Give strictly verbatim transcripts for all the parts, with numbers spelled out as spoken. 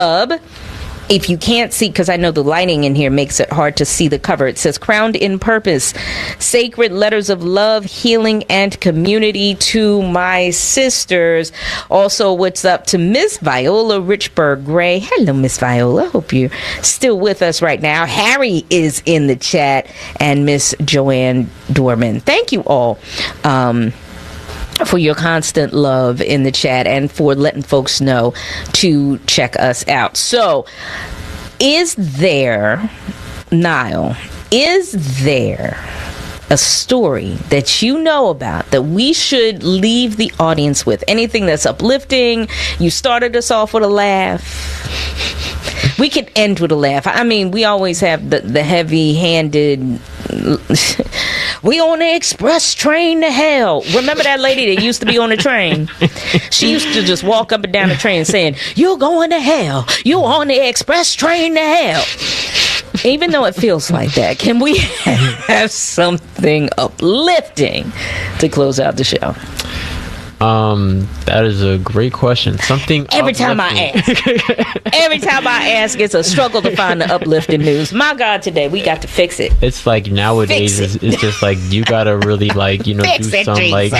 If you can't see, because I know the lighting in here makes it hard to see the cover, it says Crowned in Purpose, Sacred Letters of Love, Healing, and Community to My Sisters. Also, what's up to Miss Viola Richburg Gray. Hello, Miss Viola. Hope you're still with us right now. Harry is in the chat, and Miss Joanne Dorman. Thank you all. Um, for your constant love in the chat and for letting folks know to check us out. So, is there, Niall, is there a story that you know about that we should leave the audience with? Anything that's uplifting? You started us off with a laugh. We could end with a laugh. I mean, we always have the, the heavy-handed... We on the express train to hell. Remember that lady that used to be on the train? She used to just walk up and down the train saying, "You're going to hell. You're on the express train to hell." Even though it feels like that, can we have something uplifting to close out the show? Um, that is a great question. Something every time I ask, every time I ask, it's a struggle to find the uplifting news. My God, today we got to fix it. It's like nowadays, it. it's, it's just like you gotta really like you know fix do it, some like.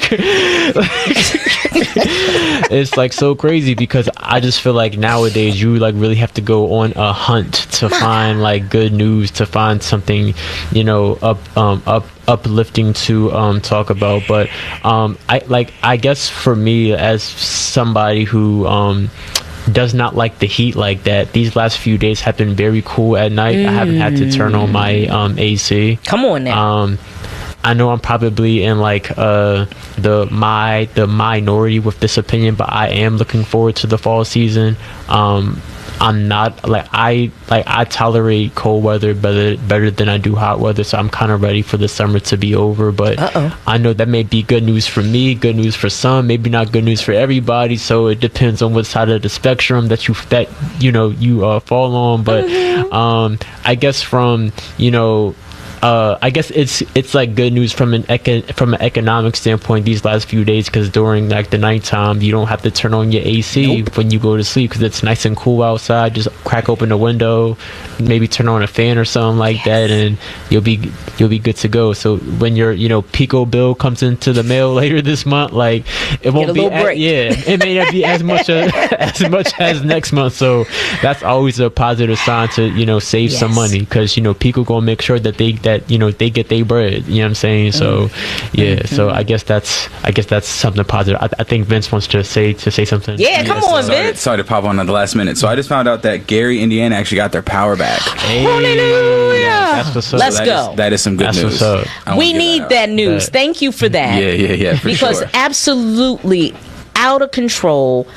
It's like so crazy because I just feel like nowadays you like really have to go on a hunt to find like good news, to find something, you know, up um up. uplifting to um talk about. But um I like I guess for me, as somebody who um does not like the heat like that, these last few days have been very cool at night. mm. I haven't had to turn on my um A C. Come on now. um I know I'm probably in like uh the my the minority with this opinion, but I am looking forward to the fall season. um I'm not like I like I tolerate cold weather better better than I do hot weather, so I'm kind of ready for the summer to be over. But Uh-oh. I know that may be good news for me, good news for some, maybe not good news for everybody. So it depends on what side of the spectrum that you that you know you uh, fall on. But mm-hmm. um, I guess from you know. Uh, I guess it's it's like good news from an eco- from an economic standpoint these last few days, because during like the nighttime you don't have to turn on your A C nope. when you go to sleep, because it's nice and cool outside. Just crack open the window, maybe turn on a fan or something like yes. that, and you'll be you'll be good to go. So when your you know Pico bill comes into the mail later this month, like it won't be as, yeah it may not be as much as, as much as next month. So that's always a positive sign to you know save yes. some money, because you know Pico gonna make sure that they that you know they get their bread, you know what I'm saying? So yeah mm-hmm. so I guess that's I guess that's something positive. I, I think Vince wants to say to say something. Yeah, come yes, on sorry, Vince. Sorry to pop on at the last minute. So I just found out that Gary, Indiana actually got their power back. Hey, hallelujah. That's what's up. Let's so that go is, that is some good that's news. What's up. We need that, that news. That. Thank you for that. Yeah, yeah, yeah, for because sure. absolutely out of control.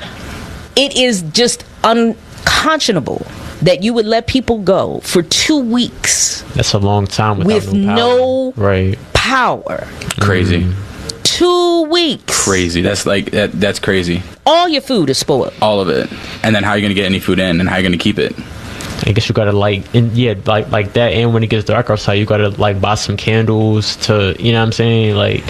It is just unconscionable that you would let people go for two weeks. That's a long time without with no power. no right. power. Crazy. Mm. Two weeks. Crazy. That's like that, that's crazy. All your food is spoiled. All of it. And then how are you going to get any food in, and how are you going to keep it? I guess you gotta like, and yeah, like like that. And when it gets dark outside, you gotta like buy some candles to, you know what I'm saying, like.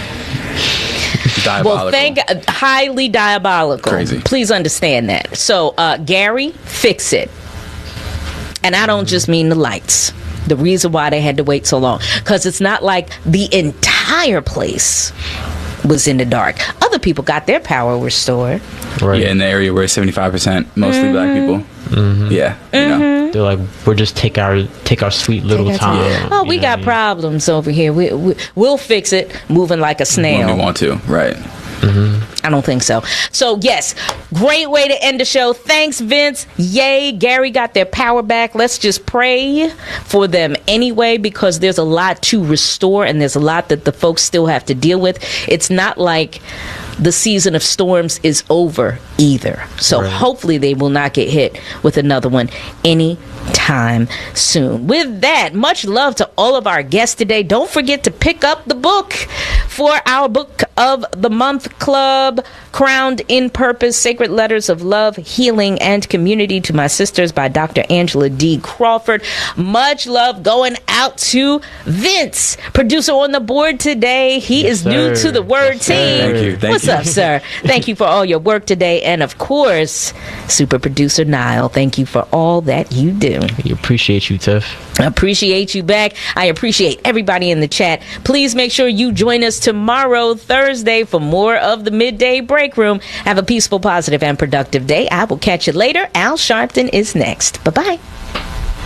Diabolical. Well, thank highly diabolical. Crazy. Please understand that. So, uh, Gary, fix it. And I don't just mean the lights. The reason why they had to wait so long, because it's not like the entire place was in the dark. Other people got their power restored. Right. Yeah, in the area where seventy-five percent mostly mm-hmm. black people. Mm-hmm. Yeah. Mm-hmm. You know. They're like, we'll just take our take our sweet little time. time. Yeah. Oh, we got I mean? problems over here. We, we we'll fix it. Moving like a snail. When we want to, right? Mm-hmm. I don't think so. So, yes, great way to end the show. Thanks, Vince. Yay, Gary got their power back. Let's just pray for them anyway, because there's a lot to restore and there's a lot that the folks still have to deal with. It's not like the season of storms is over either. So right. hopefully they will not get hit with another one anytime soon. With that, much love to all of our guests today. Don't forget to pick up the book for our Book of the Month Club. Club, Crowned in Purpose, Sacred Letters of Love, Healing, and Community to My Sisters by Doctor Angela D. Crawford. Much love going out to Vince, producer on the board today. He Yes, is new sir. to the Word Yes, team. sir. Thank you. Thank What's you. up, sir? Thank you for all your work today. And of course, super producer Niall, thank you for all that you do. We appreciate you, Tiff. I appreciate you back. I appreciate everybody in the chat. Please make sure you join us tomorrow, Thursday, for more of the Midday Break Room. Have a peaceful, positive, and productive day. I will catch you later. Al Sharpton is next. Bye-bye.